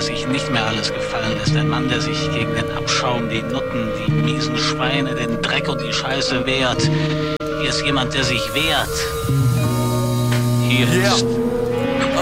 sich nicht mehr alles gefallen lässt. Ein Mann, der sich gegen den Abschaum, die Nutten, die miesen Schweine, den Dreck und die Scheiße wehrt. Hier ist jemand, der sich wehrt. Hier ist